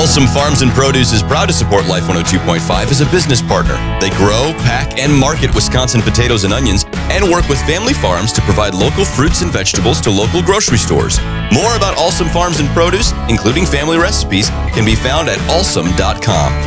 Awesome Farms and Produce is proud to support Life 102.5 as a business partner. They grow, pack, and market Wisconsin potatoes and onions and work with family farms to provide local fruits and vegetables to local grocery stores. More about Awesome Farms and Produce, including family recipes, can be found at awesome.com.